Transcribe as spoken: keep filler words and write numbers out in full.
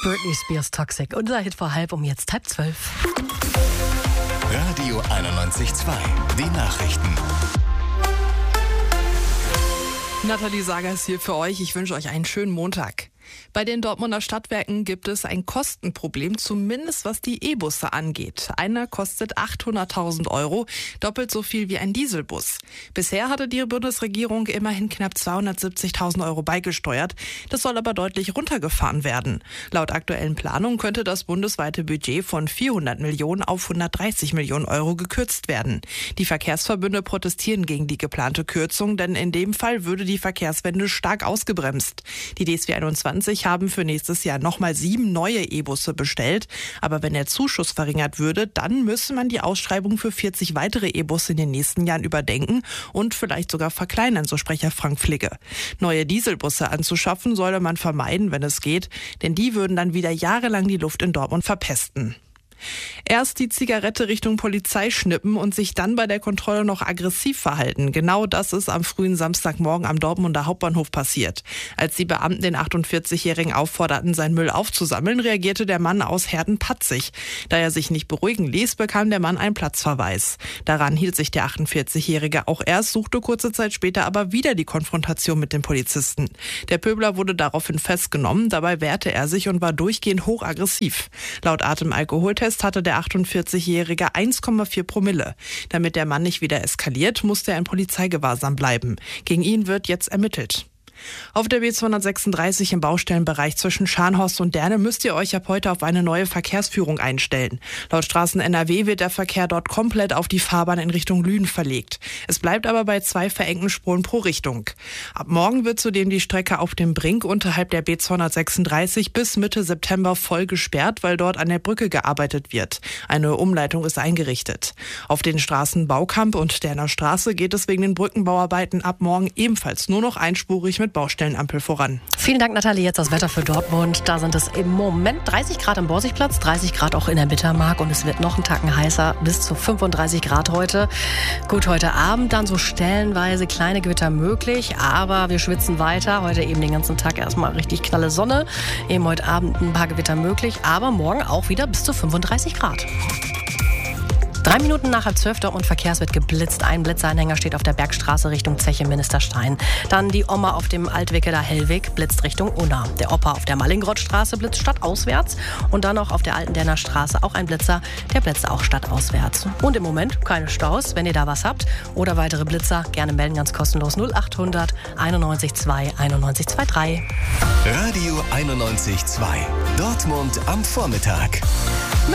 Britney Spears Toxic. Unser Hit vor halb um jetzt halb zwölf. Radio einundneunzig Komma zwei. Die Nachrichten. Nathalie Sager ist hier für euch. Ich wünsche euch einen schönen Montag. Bei den Dortmunder Stadtwerken gibt es ein Kostenproblem, zumindest was die E-Busse angeht. Einer kostet achthunderttausend Euro, doppelt so viel wie ein Dieselbus. Bisher hatte die Bundesregierung immerhin knapp zweihundertsiebzigtausend Euro beigesteuert. Das soll aber deutlich runtergefahren werden. Laut aktuellen Planungen könnte das bundesweite Budget von vierhundert Millionen auf hundertdreißig Millionen Euro gekürzt werden. Die Verkehrsverbünde protestieren gegen die geplante Kürzung, denn in dem Fall würde die Verkehrswende stark ausgebremst. Die D S W einundzwanzig haben für nächstes Jahr nochmal sieben neue E-Busse bestellt. Aber wenn der Zuschuss verringert würde, dann müsse man die Ausschreibung für vierzig weitere E-Busse in den nächsten Jahren überdenken und vielleicht sogar verkleinern, so Sprecher Frank Fligge. Neue Dieselbusse anzuschaffen solle man vermeiden, wenn es geht, denn die würden dann wieder jahrelang die Luft in Dortmund verpesten. Erst die Zigarette Richtung Polizei schnippen und sich dann bei der Kontrolle noch aggressiv verhalten. Genau das ist am frühen Samstagmorgen am Dortmunder Hauptbahnhof passiert. Als die Beamten den achtundvierzigjährigen aufforderten, seinen Müll aufzusammeln, reagierte der Mann aus Herten patzig. Da er sich nicht beruhigen ließ, bekam der Mann einen Platzverweis. Daran hielt sich der achtundvierzigjährige auch erst, suchte kurze Zeit später aber wieder die Konfrontation mit den Polizisten. Der Pöbler wurde daraufhin festgenommen, dabei wehrte er sich und war durchgehend hochaggressiv. Laut Atemalkoholtest hatte der achtundvierzigjährige eins Komma vier Promille. Damit der Mann nicht wieder eskaliert, musste er in Polizeigewahrsam bleiben. Gegen ihn wird jetzt ermittelt. Auf der B zweihundertsechsunddreißig im Baustellenbereich zwischen Scharnhorst und Derne müsst ihr euch ab heute auf eine neue Verkehrsführung einstellen. Laut Straßen N R W wird der Verkehr dort komplett auf die Fahrbahn in Richtung Lünen verlegt. Es bleibt aber bei zwei verengten Spuren pro Richtung. Ab morgen wird zudem die Strecke auf dem Brink unterhalb der B zweihundertsechsunddreißig bis Mitte September voll gesperrt, weil dort an der Brücke gearbeitet wird. Eine Umleitung ist eingerichtet. Auf den Straßen Baukamp und Derner Straße geht es wegen den Brückenbauarbeiten ab morgen ebenfalls nur noch einspurig mit Baustellenampel voran. Vielen Dank, Nathalie. Jetzt das Wetter für Dortmund. Da sind es im Moment dreißig Grad am Borsigplatz, dreißig Grad auch in der Bittermark und es wird noch einen Tacken heißer, bis zu fünfunddreißig Grad heute. Gut, heute Abend dann so stellenweise kleine Gewitter möglich, aber wir schwitzen weiter. Heute eben den ganzen Tag erstmal richtig knalle Sonne. Eben heute Abend ein paar Gewitter möglich, aber morgen auch wieder bis zu fünfunddreißig Grad. Drei Minuten nach halb zwölf, Dortmund Verkehrs wird geblitzt. Ein Blitzeranhänger steht auf der Bergstraße Richtung Zeche Ministerstein. Dann die Oma auf dem Altwickeler Hellweg blitzt Richtung Unna. Der Opa auf der Mallingrothstraße blitzt stadtauswärts. Und dann noch auf der Alten Derner Straße auch ein Blitzer, der blitzt auch stadtauswärts. Und im Moment keine Staus. Wenn ihr da was habt oder weitere Blitzer, gerne melden, ganz kostenlos null achthundert einundneunzig zwei einundneunzig dreiundzwanzig. Radio einundneunzig Komma zwei. Dortmund am Vormittag.